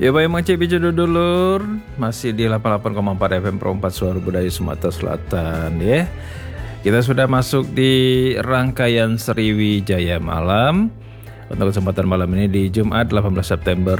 Ya baik Cik Bijo dulur, masih di 88,4 FM Pro 4 Suara Budaya Sumatera Selatan ya. Kita sudah masuk di rangkaian Sriwijaya Malam. Untuk kesempatan malam ini di Jumat 18 September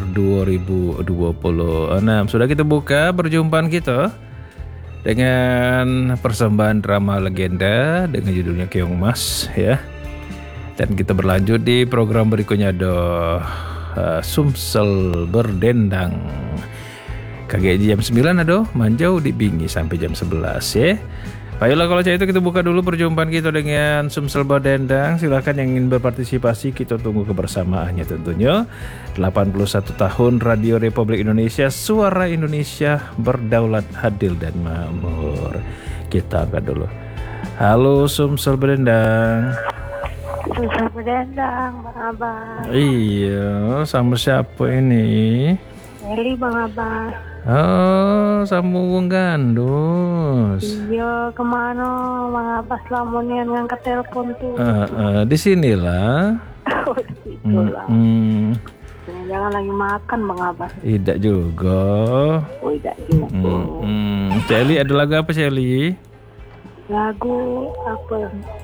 2026. Sudah kita buka perjumpaan kita dengan persembahan drama legenda dengan judulnya Keong Mas ya. Dan kita berlanjut di program berikutnya Sumsel Berdendang. KGI jam 9 manjau di Bingi sampai jam 11 ya. Baiklah kalau itu kita buka dulu perjumpaan kita dengan Sumsel Berdendang. Silakan yang ingin berpartisipasi, kita tunggu kebersamaannya tentunya. 81 tahun Radio Republik Indonesia, suara Indonesia berdaulat, adil dan makmur. Kita angkat dulu. Halo Sumsel Berdendang. Sumsel Berdendang, Bang Abbas. Iya, sama siapa ini? Eli, Bang Abbas. Oh, sama Wong Gandus. Iya, kemana Bang Abbas lamunnya ngangkat telepon tuh? Di sinilah. Oh, itulah. Jangan lagi makan Bang Abbas. Tidak juga. Oh, tidak juga. Celi, ada lagu apa Celi? Lagu apa?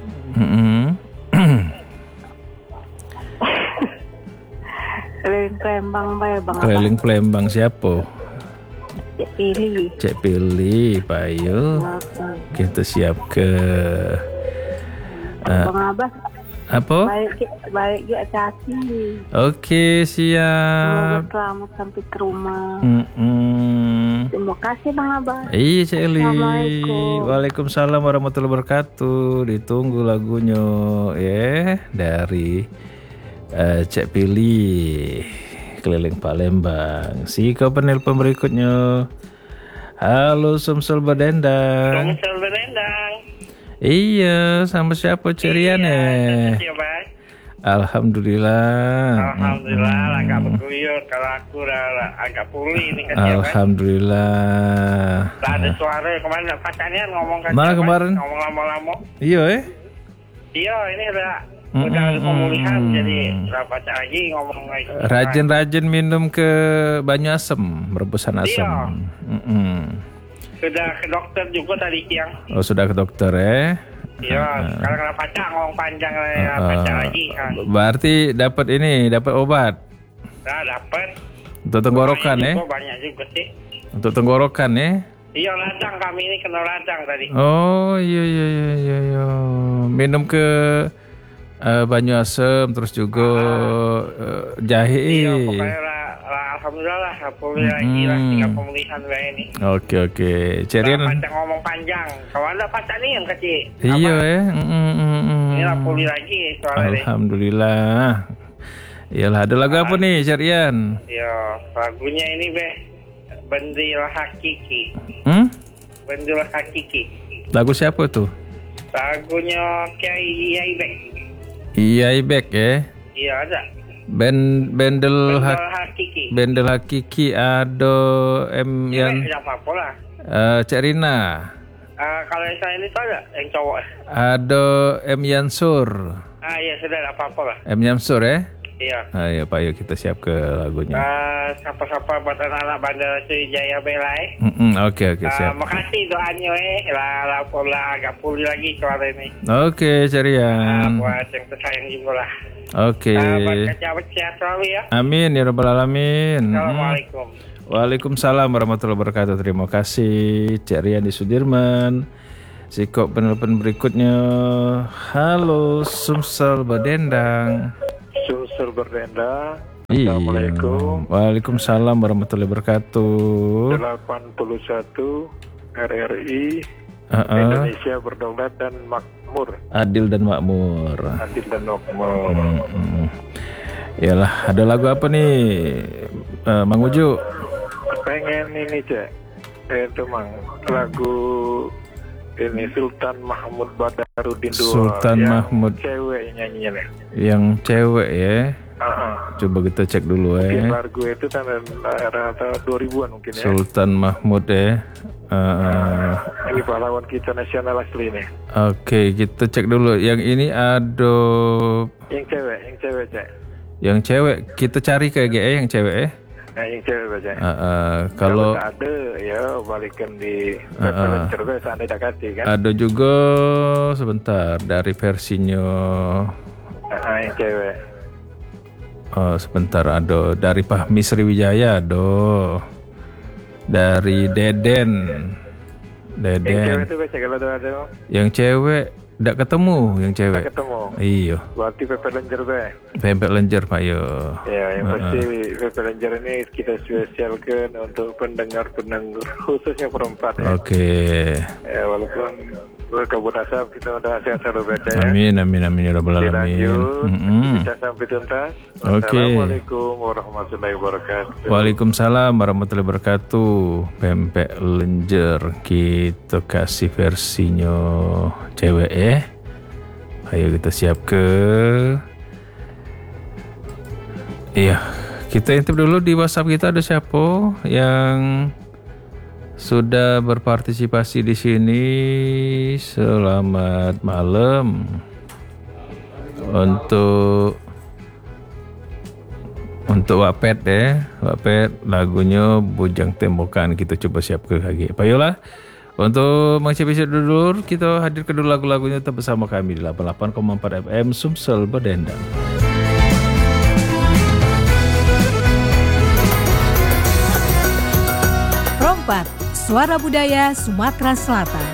Keliling Palembang bae Bang Abbas. Keliling Palembang siapa? Cek Pilih, Payo. Kita siap ke Bang Abbas. Apa? Baik ya Caci. Oke, siap. Selamat sampai ke rumah. Terima kasih Bang Abbas. Iya Celi. Assalamualaikum. Waalaikumsalam warahmatullahi wabarakatuh. Ditunggu lagunya ya dari Cek Pilih Keliling Palembang. Si kau penelpon berikutnya. Halo Sumsel Berdendang. Sumsel Berdendang. Iya, sama siapa ceriannya? Iya, Bang. Alhamdulillah. Alhamdulillah, agak berguyur. Kalau aku udah agak pulih ini kan. Alhamdulillah. Tak ada suara kemarin pacarnya ngomong kan. Mana kemarin? Ngomong lama-lama. Iya Iya, ini udah ada pemulihan, jadi udah pacar lagi ngomong lagi. Rajin-rajin minum ke banyu asem, rebusan asem. Sudah ke dokter juga tadi siang. Oh, sudah ke dokter ya? Iya, sekarang kena pacar ngomong panjang pacar lagi. Berarti dapat obat. Nah, dapat. Untuk tenggorokan ya? Banyak juga sih. Untuk tenggorokan ya? Iya, radang, kami ini kena radang tadi. Oh, iya. Minum ke banyu asem, terus juga jahe. Iya, pokoknya alhamdulillah lah, pulih lagi lah, tinggal pemulihan kayak ini. Oke. Cerian. Pacar ngomong panjang, kalau ada pacar nih yang kecil. Iya ya. Ini lah pulih lagi soalnya. Alhamdulillah. Iyalah, ada lagu apa nih Cerian? Iya, lagunya ini Bendil Hakiki. Bendil Hakiki. Lagu siapa tuh? Lagunya Kiai Yaibek. Iya Ibek ya. Iya ada. Bendel Hakiki. Bendel Hakiki ada yang apa lah. Cek Rina. Kalau yang saya ini tuh ada yang cowok. Ada M Yansur. Iya sudah apa lah. M Yansur ya. Iya. Ayo Pak, yuk kita siap ke lagunya. Sapa-sapa buat anak-anak Bandara Sriwijaya Belai. Oke siap. Makasih doanya lah agak pulih lagi suara ini. Oke, Cerian. Buat yang tersayang juga lah. Oke. Sehat selalu ya. Amin ya rabbal alamin. Assalamualaikum. Waalaikumsalam warahmatullahi wabarakatuh. Terima kasih Cerian di Sudirman. Sikok penelpon berikutnya. Halo Sumsel Berdendang. Sumsel Berdendang. Assalamualaikum. Waalaikumsalam warahmatullahi wabarakatuh. 81 RRI Indonesia berdaulat dan makmur. Adil dan makmur. Adil dan makmur. Yalah, ada lagu apa nih, Mang Uju? Pengen ini Cek. Itu Mang, lagu ini Sultan Mahmud Badarudin II. Sultan Mahmud. Cewek nyanyinya nih. Yang cewek ya. Coba kita cek dulu ya. Mungkin lagu itu tahun 2000-an mungkin ya. Sultan Mahmud ya. Ini pahlawan kita nasional asli nih. Oke, kita cek dulu. Yang ini ada. Yang cewek Cek. Yang cewek kita cari ke GE yang cewek ya. Yang cewek baca. Kalau ada ya balikan di Pepelencer sana Dakati kan. Ada juga sebentar dari versinya. Yang cewek. Sebentar ada dari Fahmi Sriwijaya ada. Dari Deden. Yang cewek itu baca kalau ada. Yang cewek tidak ketemu yang cewek. Tidak ketemu. Iya. Berarti Pepelencer be. Pepelencer Pak yo. Ya, yang pasti Pepelencer ini kita spesialkan untuk pendengar-pendengar khususnya perempuan ya. Oke. Ya, walaupun berkabut asap kita udah sehat selalu baca ya. Amin ya rabbal alamin. Kita sampai tuntas. Oke. Assalamualaikum warahmatullahi wabarakatuh. Waalaikumsalam warahmatullahi wabarakatuh. Pempek lenjer kita kasih versinya cewek ya. Ayo kita siap ke. Iya, kita intip dulu di WhatsApp kita ada siapa yang sudah berpartisipasi di sini. Selamat malam. Untuk Wapet ya, Wapet lagunya Bujang Tembokan kita coba siap ke lagi. Ayolah. Untuk mengisi dulu kita hadirkan dulu lagu-lagunya tetap bersama kami di 88,4 FM Sumsel Bedendang. Rompat, Suara Budaya Sumatera Selatan.